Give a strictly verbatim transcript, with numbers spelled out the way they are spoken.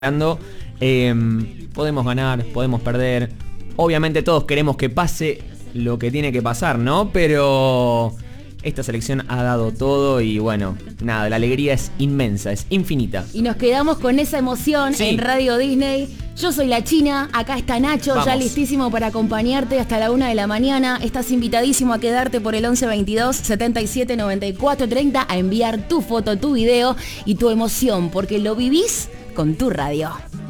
Eh, podemos ganar, podemos perder. Obviamente todos queremos que pase lo que tiene que pasar, ¿no? Pero esta selección ha dado todo y bueno, nada, la alegría es inmensa, es infinita. Y nos quedamos con esa emoción sí. en Radio Disney. Yo soy la China, acá está Nacho, Vamos. ya listísimo para acompañarte hasta la una de la mañana. Estás invitadísimo a quedarte por el once veintidós setenta y siete noventa y cuatro treinta a enviar tu foto, tu video y tu emoción, porque lo vivís con tu radio.